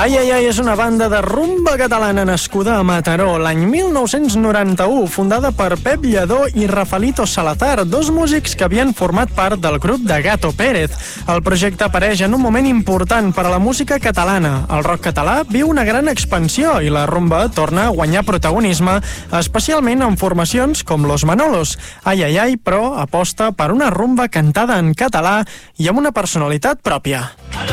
Ai, ai, ai és una banda de rumba catalana nascuda a Mataró l'any 1991, fundada per Pep Lledó i Rafaelito Salazar, dos músics que havien format part del grup de Gato Pérez. El projecte apareix en un moment important per a la música catalana. El rock català viu una gran expansió i la rumba torna a guanyar protagonisme, especialment en formacions com Los Manolos. Ai, ai, ai, però aposta per una rumba cantada en català i amb una personalitat pròpia.